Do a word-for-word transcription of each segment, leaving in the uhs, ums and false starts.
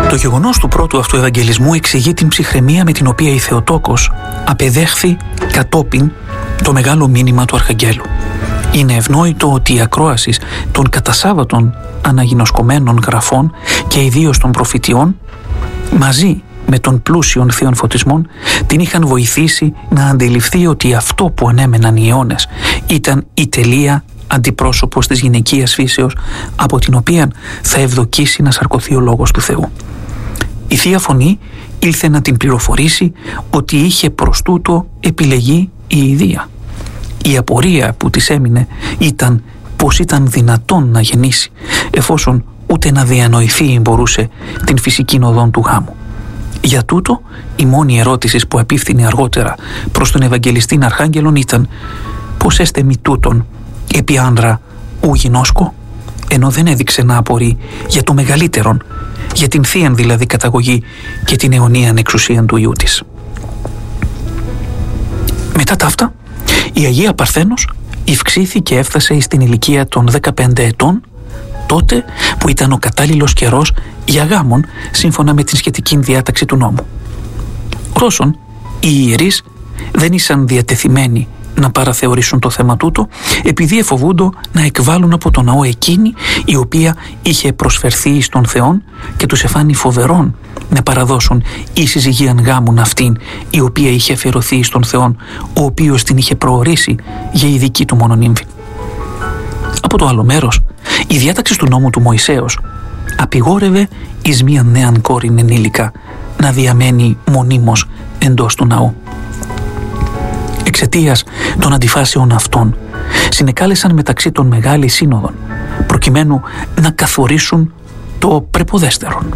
Το γεγονός του πρώτου αυτού Ευαγγελισμού εξηγεί την ψυχραιμία με την οποία η Θεοτόκος απεδέχθη κατόπιν το μεγάλο μήνυμα του Αρχαγγέλου. Είναι ευνόητο ότι η ακρόαση των κατά Σάββατον αναγινωσκωμένων γραφών και ιδίως των προφητιών, μαζί με των πλούσιων θείων φωτισμών, την είχαν βοηθήσει να αντιληφθεί ότι αυτό που ανέμεναν οι αιώνες ήταν η τελεία αντιπρόσωπος της γυναικείας φύσεως, από την οποία θα ευδοκίσει να σαρκωθεί ο Λόγος του Θεού. Η Θεία Φωνή ήλθε να την πληροφορήσει ότι είχε προς τούτο επιλεγεί η Ιδία. Η απορία που της έμεινε ήταν πως ήταν δυνατόν να γεννήσει, εφόσον ούτε να διανοηθεί μπορούσε την φυσική οδόν του γάμου. Για τούτο, η μόνη ερώτηση που απίφθηνε αργότερα προς τον Ευαγγελιστήν Αρχάγγελον ήταν «Πώς έστε μη τούτον επί άνδρα ου γινώσκω», ενώ δεν έδειξε να απορεί για το μεγαλύτερον, για την θείαν δηλαδή καταγωγή και την αιωνίαν εξουσίαν του Υιού της. Μετά ταύτα, η Αγία Παρθένος ευξήθη και έφτασε στην ηλικία των δεκαπέντε ετών, τότε που ήταν ο κατάλληλος καιρός για γάμον σύμφωνα με την σχετική διάταξη του νόμου. Ωστόσο, οι ιερείς δεν ήσαν διατεθειμένοι να παραθεωρήσουν το θέμα τούτο, επειδή εφοβούντο να εκβάλουν από το ναό εκείνη η οποία είχε προσφερθεί στον Θεόν και τους εφάνει φοβερόν να παραδώσουν η συζυγίαν γάμουν αυτήν η οποία είχε αφιερωθεί στον Θεόν, ο οποίος την είχε προορίσει για η δική του μονονύμφη. Από το άλλο μέρος, η διάταξη του νόμου του Μωυσέως απειγόρευε εις μίαν νέαν κόρην ενήλικα να διαμένει μονίμως εντός του ναού. Εξαιτίας των αντιφάσεων αυτών, συνεκάλεσαν μεταξύ των μεγάλη σύνοδων, προκειμένου να καθορίσουν το πρεποδέστερον.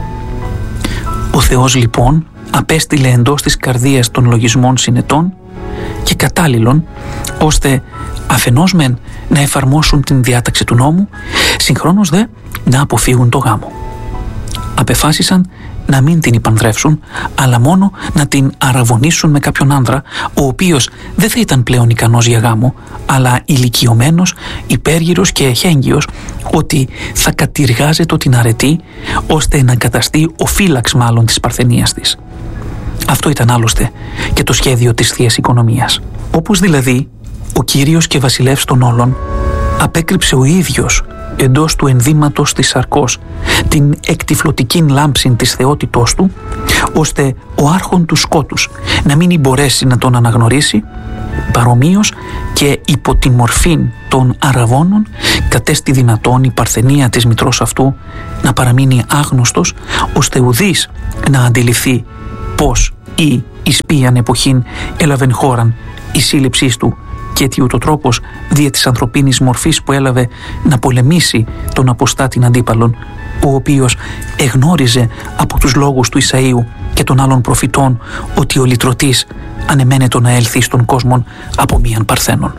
Ο Θεός λοιπόν απέστειλε εντός της καρδίας των λογισμών συνετών και κατάλληλων, ώστε αφενός μεν να εφαρμόσουν την διάταξη του νόμου, συγχρόνως δε να αποφύγουν το γάμο. Απεφάσισαν να μην την υπανδρεύσουν, αλλά μόνο να την αραβωνήσουν με κάποιον άνδρα, ο οποίος δεν θα ήταν πλέον ικανός για γάμο, αλλά ηλικιωμένος, υπέργυρος και εχέγγυος, ότι θα κατηργάζεται την αρετή, ώστε να καταστεί ο φύλαξ μάλλον της παρθενίας της. Αυτό ήταν άλλωστε και το σχέδιο της Θείας Οικονομίας. Όπως δηλαδή ο Κύριος και Βασιλεύς των όλων απέκρυψε ο ίδιος εντός του ενδύματος της σαρκός την εκτυφλωτικήν λάμψην της θεότητός του, ώστε ο άρχον του σκότους να μην μπορέσει να τον αναγνωρίσει, παρομοίως και υπό τη μορφή των αραβώνων κατέστη δυνατόν η παρθενία της μητρός αυτού να παραμείνει άγνωστος, ώστε ουδής να αντιληφθεί πως ή εις ποιαν εποχήν έλαβεν χώραν η σύλληψής του, και τι ούτω τρόπος δια της ανθρωπίνης μορφής που έλαβε να πολεμήσει τον αποστάτην αντίπαλον, ο οποίος εγνώριζε από τους λόγους του Ισαΐου και των άλλων προφητών ότι ο λυτρωτής ανεμένετο να έλθει στον κόσμο από μίαν παρθένον.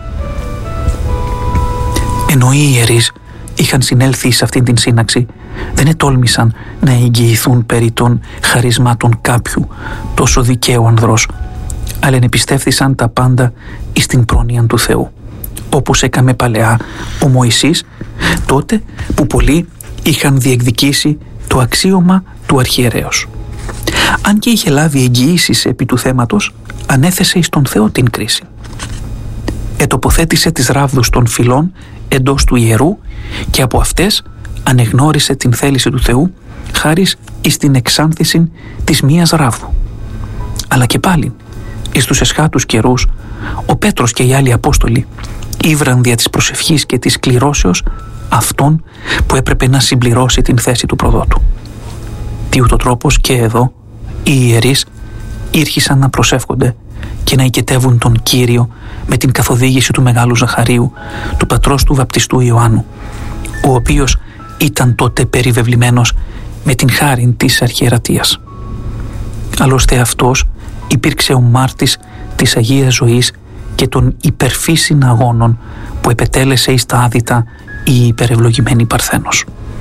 Ενώ οι ιερείς είχαν συνέλθει σε αυτήν την σύναξη, δεν ετόλμησαν να εγγυηθούν περί των χαρισμάτων κάποιου τόσο δικαίου ανδρός, αλλά ενεπιστεύθησαν τα πάντα εις την πρόνοιαν του Θεού, όπως έκαμε παλαιά ο Μωυσής, τότε που πολλοί είχαν διεκδικήσει το αξίωμα του αρχιερέως. Αν και είχε λάβει εγγυήσεις επί του θέματος, ανέθεσε εις τον Θεό την κρίση. Ετοποθέτησε τις ράβδους των φυλών εντός του ιερού και από αυτές ανεγνώρισε την θέληση του Θεού χάρις εις την εξάνθηση της μίας ράβδου. Αλλά και πάλι, εις τους εσχάτους καιρούς, ο Πέτρος και οι άλλοι Απόστολοι ήβραν δια της προσευχής και της κληρώσεως αυτόν που έπρεπε να συμπληρώσει την θέση του προδότου. Τι ούτω τρόπος και εδώ οι ιερείς ήρχισαν να προσεύχονται και να οικετεύουν τον Κύριο με την καθοδήγηση του Μεγάλου Ζαχαρίου, του πατρός του βαπτιστού Ιωάννου, ο οποίος ήταν τότε περιβεβλημένος με την χάριν της αρχιερατείας. Άλλωστε αυτός υπήρξε ο μάρτης της Αγίας Ζωής και των υπερφύσιν αγώνων που επετέλεσε εις τα άδυτα η υπερευλογημένη Παρθένος.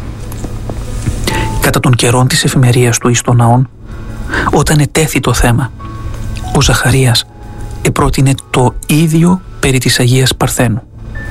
Κατά των καιρών της εφημερίας του εις των ναών, όταν ετέθη το θέμα, ο Ζαχαρίας επρότεινε το ίδιο περί της Αγίας Παρθένου.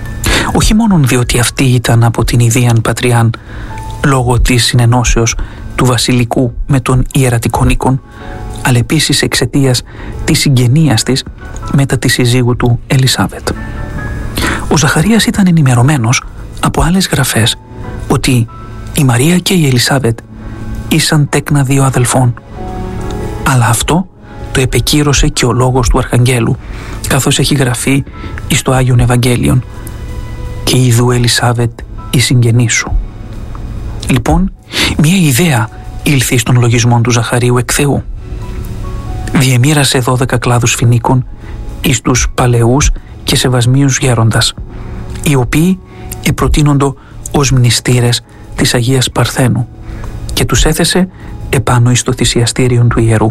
Όχι μόνον διότι αυτή ήταν από την ιδίαν πατριάν λόγω της συνενώσεως του βασιλικού με τον ιερατικό Νίκον, αλλά επίσης εξαιτίας της συγγενείας της μετά τη συζύγου του Ελισάβετ. Ο Ζαχαρίας ήταν ενημερωμένος από άλλες γραφές ότι η Μαρία και η Ελισάβετ ήσαν τέκνα δύο αδελφών, αλλά αυτό το επεκύρωσε και ο λόγος του Αρχαγγέλου, καθώς έχει γραφεί εις το Άγιον Ευαγγέλιον «Και ειδού Ελισάβετ η συγγενή σου». Λοιπόν, μία ιδέα ήλθε στον λογισμό του Ζαχαρίου εκ Θεού. Διεμοίρασε δώδεκα κλάδους φοινίκων εις τους παλαιούς και σεβασμίους γέροντας, οι οποίοι επροτείνοντο ως μνηστήρες της Αγίας Παρθένου, και τους έθεσε επάνω εις το θυσιαστήριον του ιερού.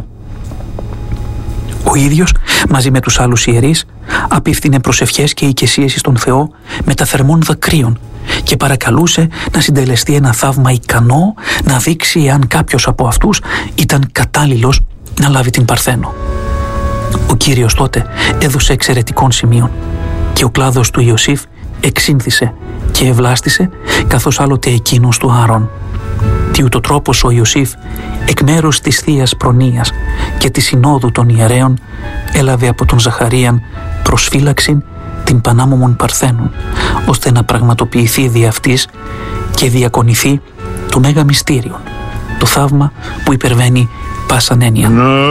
Ο ίδιος, μαζί με τους άλλους ιερείς, απίφθινε προσευχές και οικεσίες εις τον Θεό με τα θερμών δακρύων και παρακαλούσε να συντελεστεί ένα θαύμα ικανό να δείξει εάν κάποιος από αυτούς ήταν κατάλληλος να λάβει την Παρθένο. Ο Κύριος τότε έδωσε εξαιρετικών σημείων και ο κλάδος του Ιωσήφ εξύνθησε και ευλάστησε, καθώς άλλοτε εκείνος του Άρων. Τι ούτω τρόπος ο Ιωσήφ εκ μέρους της Θείας Προνοίας και της Συνόδου των Ιερέων έλαβε από τον Ζαχαρίαν προσφύλαξην την Πανάμωμον Παρθένων, ώστε να πραγματοποιηθεί δι' αυτής και διακονηθεί το Μέγα Μυστήριον, το θαύμα που υπερβαίνει πάσαν έννοια.